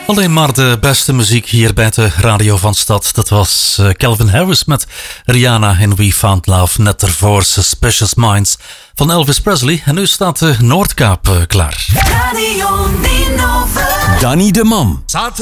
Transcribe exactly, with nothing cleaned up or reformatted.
Alleen maar de beste muziek hier bij de Radio van Stad. Dat was uh, Calvin Harris met Rihanna en We Found Love. Net ervoor Suspicious Minds van Elvis Presley. En nu staat de Noordkaap uh, klaar. Radio Ninove. Danny de Man.